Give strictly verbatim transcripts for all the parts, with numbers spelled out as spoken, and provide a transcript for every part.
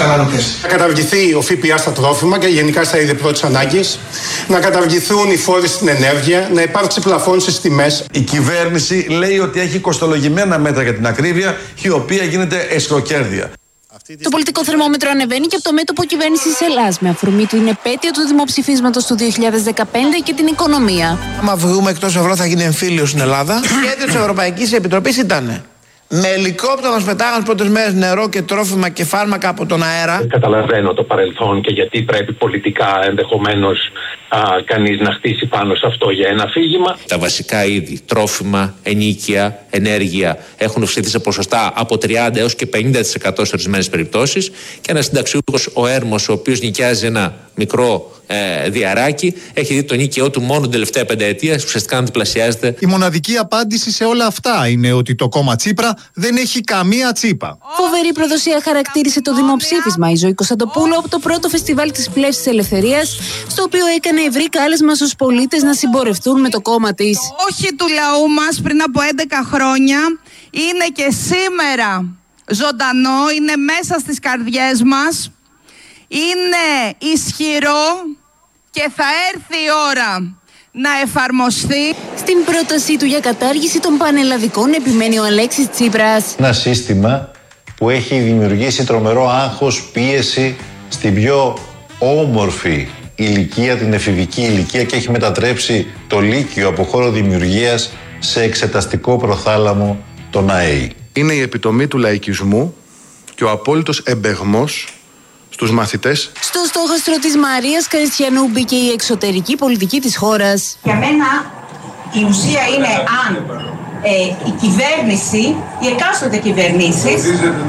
καταναλωτές. Να καταργηθεί ο ΦΠΑ στα τρόφιμα και γενικά στα είδη πρώτης ανάγκης, να καταργηθούν οι φόροι στην ενέργεια, να υπάρξει πλαφόν στις τιμές. Η κυβέρνηση λέει ότι έχει κοστολογημένα μέτρα για την ακρίβεια, η οποία γίνεται εσχροκέρδεια. Το πολιτικό θερμόμετρο ανεβαίνει και από το μέτωπο κυβέρνησης Ελλάδας με αφορμή του είναι επέτειο του δημοψηφίσματος του δύο χιλιάδες δεκαπέντε και την οικονομία. Άμα βγούμε εκτός ευρώ θα γίνει εμφύλιος στην Ελλάδα. Το σχέδιο της Ευρωπαϊκής Επιτροπής ήταν με ελικόπτερο μας πετάγαν τις πρώτες μέρες νερό και τρόφιμα και φάρμακα από τον αέρα. Καταλαβαίνω το παρελθόν και γιατί πρέπει πολιτικά ενδεχομένως α, κανείς να χτίσει πάνω σε αυτό για ένα αφήγημα. Τα βασικά είδη, τρόφιμα, ενοίκια, ενέργεια έχουν αυξηθεί σε ποσοστά από τριάντα έως και πενήντα τοις εκατό σε ορισμένες περιπτώσεις και ένας συνταξιούχος, ο Έρμος, ο οποίος νοικιάζει ένα μικρό ε, διαράκι, έχει δει το νοίκιό του μόνο την τελευταία πενταετία ουσιαστικά να διπλασιάζεται. Η μοναδική απάντηση σε όλα αυτά είναι ότι το κόμμα Τσίπρα δεν έχει καμία τσίπα. Φοβερή προδοσία χαρακτήρισε το δημοψήφισμα η Ζωή Κωνσταντοπούλου από το πρώτο φεστιβάλ της Πλεύσης της Ελευθερίας, στο οποίο έκανε ευρύ κάλεσμα στους πολίτες να συμπορευτούν με το κόμμα της. Όχι του λαού μας πριν από έντεκα χρόνια, είναι και σήμερα ζωντανό, είναι μέσα στις καρδιές μας, είναι ισχυρό και θα έρθει η ώρα να εφαρμοστεί. Στην πρότασή του για κατάργηση των πανελλαδικών επιμένει ο Αλέξης Τσίπρας. Ένα σύστημα που έχει δημιουργήσει τρομερό άγχος, πίεση στην πιο όμορφη ηλικία, την εφηβική ηλικία, και έχει μετατρέψει το Λύκειο από χώρο δημιουργίας σε εξεταστικό προθάλαμο των ΑΕΗ. Είναι η επιτομή του λαϊκισμού και ο απόλυτος εμπεγμός στους μαθητές. Στο στόχαστρο της Μαρίας Καριστιανού μπήκε η εξωτερική πολιτική της χώρας. Για μένα η ουσία είναι αν ε, η κυβέρνηση, οι εκάστοτε κυβερνήσεις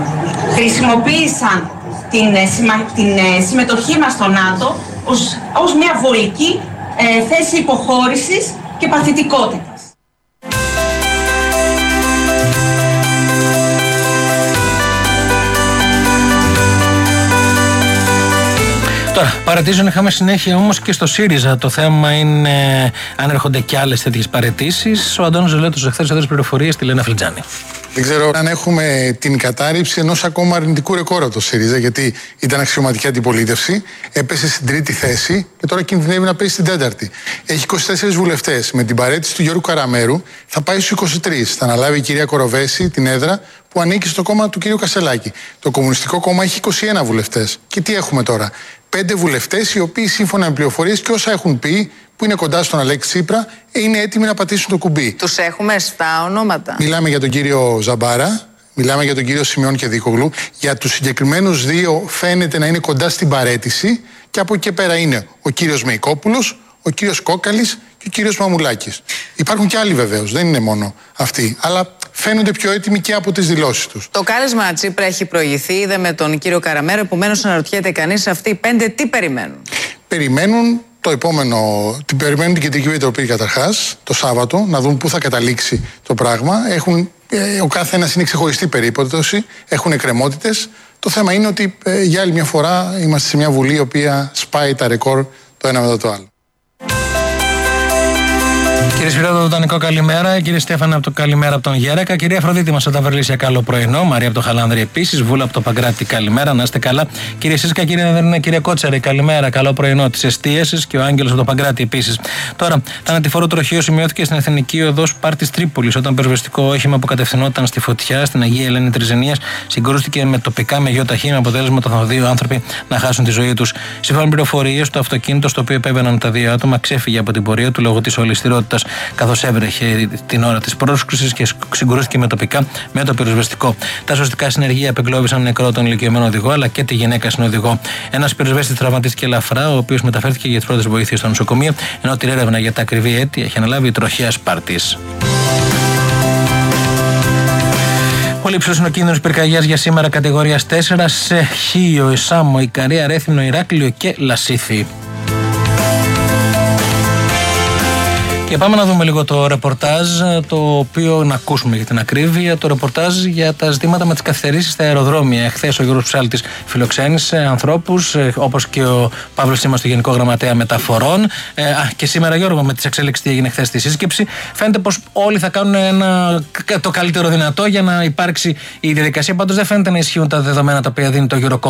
χρησιμοποίησαν την, ε, σημα, την ε, συμμετοχή μας στο ΝΑΤΟ ως, ως μια βολική ε, θέση υποχώρησης και παθητικότητας. Τώρα, παραιτήσεων είχαμε συνέχεια όμως και στο ΣΥΡΙΖΑ. Το θέμα είναι αν έρχονται και άλλες τέτοιες παραιτήσεις. Ο Αντώνης Ζελέτος εχθές έδωσε πληροφορίες στη Λένα Φλιτζάνη. Δεν ξέρω αν έχουμε την κατάρριψη ενός ακόμα αρνητικού ρεκόρ από το ΣΥΡΙΖΑ, γιατί ήταν αξιωματική αντιπολίτευση, έπεσε στην τρίτη θέση και τώρα κινδυνεύει να πέσει στην τέταρτη. Έχει είκοσι τέσσερις βουλευτές. Με την παραίτηση του Γιώργου Καραμέρου θα πάει στους είκοσι τρεις. Θα αναλάβει η κυρία Κοροβέση την έδρα που ανήκει στο κόμμα του κυρίου Κασελάκη. Το Κομμουνιστικό Κόμμα έχει είκοσι ένα βουλευτές. Και τι έχουμε τώρα? Πέντε βουλευτές οι οποίοι σύμφωνα με πληροφορίες και όσα έχουν πει, που είναι κοντά στον Αλέξη Τσίπρα, είναι έτοιμοι να πατήσουν το κουμπί. Τους έχουμε στα ονόματα. Μιλάμε για τον κύριο Ζαμπάρα, μιλάμε για τον κύριο Σιμεών και Δίκογλου. Για τους συγκεκριμένους δύο φαίνεται να είναι κοντά στην παραίτηση και από εκεί και πέρα είναι ο κύριος Μεϊκόπουλος, ο κύριος Κόκαλης και ο κύριος Μαμουλάκης. Υπάρχουν και άλλοι βεβαίως, δεν είναι μόνο αυτοί, αλλά φαίνονται πιο έτοιμοι και από τις δηλώσεις τους. Το κάλεσμα Τσίπρα έχει προηγηθεί, είδε με τον κύριο Καραμέρο, επομένως αναρωτιέται κανείς αυτοί οι πέντε τι περιμένουν. Περιμένουν το επόμενο, την περιμένουν την Κεντρική Επιτροπή καταρχάς, το Σάββατο, να δουν πού θα καταλήξει το πράγμα. Έχουν, ε, ο κάθε ένας είναι ξεχωριστή περίπτωση, έχουν εκκρεμότητες. Το θέμα είναι ότι ε, για άλλη μια φορά είμαστε σε μια Βουλή η οποία σπάει τα ρεκόρ το ένα μετά το άλλο. Κύριε Σφυρόδο, τον Τανικό, καλημέρα. Κύριε Στέφανα, από το καλημέρα από τον Γέρακα. Κυρία Αφροδίτη, μας από τα Βερλίσια, καλό πρωινό. Μαρία από το Χαλάνδρη επίσης. Βούλα από το Παγκράτη, καλημέρα. Να είστε καλά. Κύριε Σίσκα, κύριε Ναδερνέ, κύριε Κότσαρη, καλημέρα. Καλό πρωινό της εστίασης και ο Άγγελος από το Παγκράτη επίσης. Τώρα, θανατηφόρο τροχείο σημειώθηκε στην Εθνική Οδός Πάρτης Τρίπολης, όταν πυροσβεστικό όχημα που κατευθυνόταν στη φωτιά στην Αγία Ελένη Τριζενίας συγκρούστηκε με τοπικά με γεωταχή, με αποτέλεσμα τα δύο άνθρωποι να χάσουν τη ζωή τους. Σύμφωνα με πληροφορίες, το αυτοκίνητο στο οποίο επέβαιναν τα δύο άτομα ξέφυγε από την πορεία του λόγω της ολισθηρότητας, καθώς έβρεχε την ώρα της πρόσκλησης και συγκρούστηκε με τοπικά με το πυροσβεστικό. Τα σωστικά συνεργεία απεγκλώβησαν νεκρό τον ηλικιωμένο οδηγό αλλά και τη γυναίκα συνοδηγό. Ένας πυροσβέστης τραυματίστηκε ελαφρά, ο οποίος μεταφέρθηκε για τις πρώτες βοήθειες στο νοσοκομείο, ενώ την έρευνα για τα ακριβή αίτια έχει αναλάβει η τροχέα Σπάρτης. Πολύ ψηλός είναι ο κίνδυνος πυρκαγιάς για σήμερα κατηγορίας τέσσερα σε Χίο, Σάμο, Ικαρία, Ρέθυμνο, Ηράκλειο και Λασίθι. Και πάμε να δούμε λίγο το ρεπορτάζ, το οποίο να ακούσουμε για την ακρίβεια, το ρεπορτάζ για τα ζητήματα με τις καθυστερήσεις στα αεροδρόμια. Εχθές ο Γιώργος Ψάλτης φιλοξένησε ανθρώπους, όπως και ο Παύλος Σίμας στο Γενικό Γραμματέα Μεταφορών. Ε, α, και σήμερα, Γιώργο, με τις εξέλιξεις τι έγινε χθες στη σύσκεψη, φαίνεται πως όλοι θα κάνουν ένα, το καλύτερο δυνατό για να υπάρξει η διαδικασία. Πάντως δεν φαίνεται να ισχύουν τα δεδομένα τα οποία δίνει το Eurocom